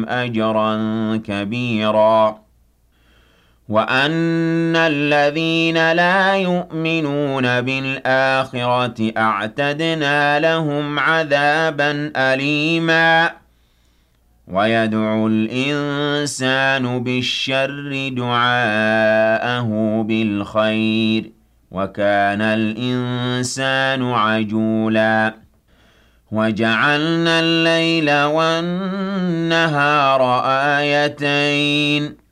أجرا كبيرا وأن الذين لا يؤمنون بالآخرة أعتدنا لهم عذابا أليما ويدعو الإنسان بالشر دعاءه بالخير وكان الإنسان عجولا وجعلنا الليل والنهار آيتين